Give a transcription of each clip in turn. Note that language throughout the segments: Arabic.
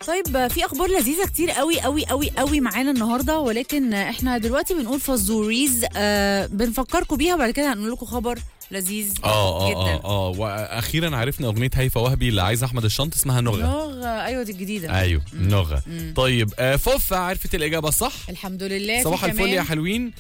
طيب في اخبار لذيذه كتير قوي قوي قوي قوي معانا النهارده، ولكن احنا دلوقتي بنقول فزوريز بنفكركم بيها، وبعد كده هنقول لكم خبر لذيذ جدا. واخيرا عرفنا اغنيه هيفا وهبي اللي عايز احمد الشنط اسمها نغه. ايوه دي الجديده. ايوه نغه. طيب فوفا عرفت الاجابه الصح الحمد لله. صباح الفل يا حلوين.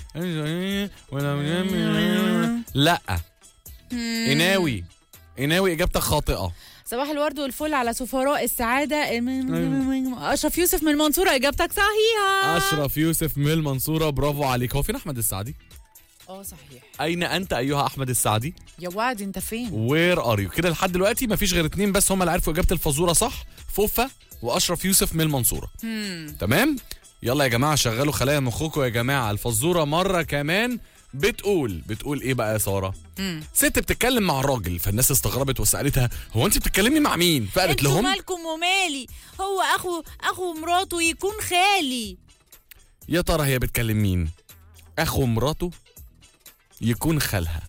لا إناوي اجابتك خاطئه. صباح الورد والفل على سفراء السعاده. اشرف يوسف من المنصوره، اجابتك صحيحه. اشرف يوسف من المنصوره، برافو عليك. هو فين احمد السعدي؟ صحيح. اين انت ايها احمد السعدي؟ يا وعد انت فين؟ وير ار يو؟ كده لحد دلوقتي مفيش غير 2 بس هم اللي عرفوا اجابه الفزوره صح، فوفا واشرف يوسف من المنصوره. تمام. يلا يا جماعه شغلوا خلايا مخكم يا جماعه. الفزوره مره كمان بتقول ايه بقى يا ساره؟ ست بتتكلم مع راجل، فالناس استغربت وسالتها هو انت بتتكلمي مع مين؟ فقالت لهم انتوا مالكم ومالي، هو اخو مراته يكون خالي. يا ترى هي بتكلم مين؟ اخو مراته يكون خالها.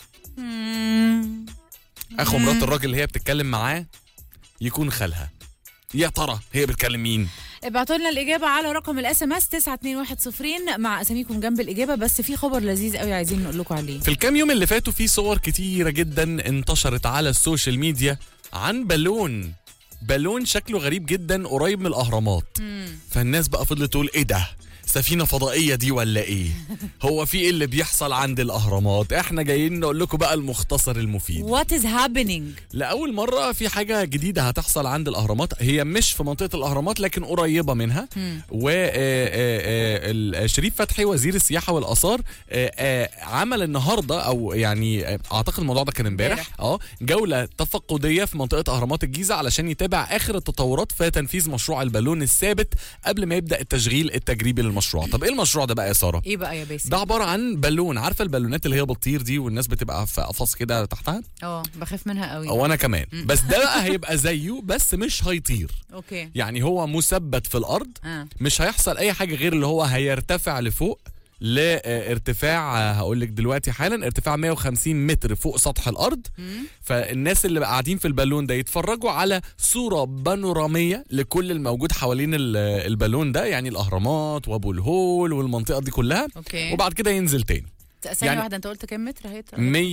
اخو مرات الراجل اللي هي بتتكلم معاه يكون خالها. يا ترى هي بتكلم مين؟ ابعتوا لنا الإجابة على رقم الSMS 92110 مع أساميكم جنب الإجابة. بس في خبر لذيذ قوي عايزين نقول لكم عليه. في الكام يوم اللي فاتوا في صور كتيرة جدا انتشرت على السوشيال ميديا عن بالون شكله غريب جدا قريب من الأهرامات. فالناس بقى فضلت تقول ايه ده؟ سفينة فضائية دي ولا ايه؟ هو في ايه اللي بيحصل عند الأهرامات؟ احنا جايين نقول لكم بقى المختصر المفيد. What is happening؟ لأول مرة في حاجة جديدة هتحصل عند الأهرامات، هي مش في منطقة الأهرامات لكن قريبة منها. وشريف فتحي وزير السياحة والآثار عمل النهاردة، أو يعني أعتقد الموضوع ده كان امبارح، جولة تفقدية في منطقة أهرامات الجيزة علشان يتابع آخر التطورات في تنفيذ مشروع البالون الثابت قبل ما يبدأ التشغيل التجريبي للمشروع. طب ايه المشروع ده بقى يا ساره؟ ايه بقى يا باسم؟ ده عباره عن بالون، عارفه البالونات اللي هي بتطير دي والناس بتبقى في قفص كده تحتها؟ بخاف منها قوي. وانا كمان. بس ده بقى هيبقى زيه بس مش هيطير. اوكي. يعني هو مثبت في الارض. مش هيحصل اي حاجه غير اللي هو هيرتفع لفوق لارتفاع، هقول لك دلوقتي حالا، ارتفاع 150 متر فوق سطح الارض. فالناس اللي قاعدين في البالون ده يتفرجوا على صوره بانوراميه لكل الموجود حوالين البالون ده، يعني الاهرامات وابو الهول والمنطقه دي كلها. أوكي. وبعد كده ينزل تاني. ثانيه واحده، انت قلت كام متر؟ هي